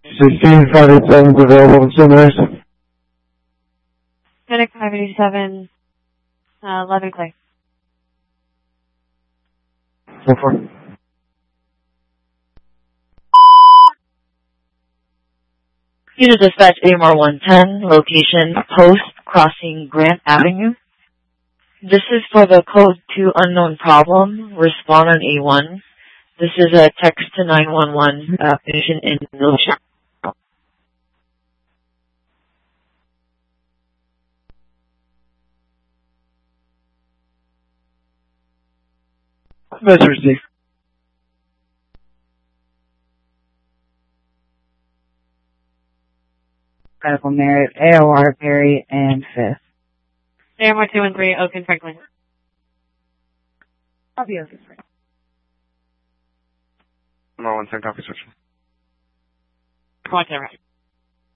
16, 587 is available in Sunrise. Medic 587, 11 Clay. So far. Unit dispatch AMR 110, location Post Crossing Grant Avenue. This is for the code 2 unknown problem. Respond on A1. This is a text to 911, patient in Milshire. Message received. Medical Merit, AOR Perry, and 5th. AMR 213, Oakland Franklin. Copy Oakland Franklin. No, 110, copy switch. Watch that right.